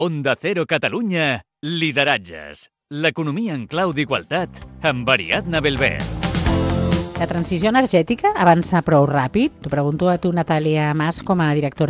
Onda Cero Catalunya, lideratges. L'economia en clau d'igualtat amb Ariadna Belver. La transició energètica avança prou ràpid? T'ho pregunto a tu, Natàlia Mas, com a directora